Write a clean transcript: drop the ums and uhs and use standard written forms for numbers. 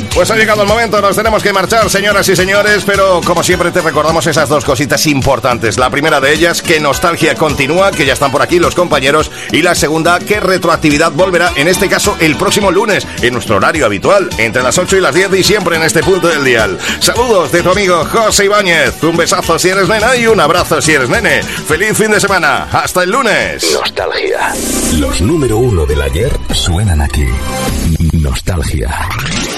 Pues ha llegado el momento, nos tenemos que marchar, señoras y señores, pero como siempre te recordamos esas dos cositas importantes. La primera de ellas, que Nostalgia continúa, que ya están por aquí los compañeros, y la segunda, que Retroactividad volverá, en este caso el próximo lunes, en nuestro horario habitual, entre las 8 y las 10 y siempre en este punto del dial. Saludos de tu amigo José Ibáñez, un besazo si eres nena y un abrazo si eres nene. Feliz fin de semana, hasta el lunes. Nostalgia. Los número 1 del ayer suenan aquí. Nostalgia.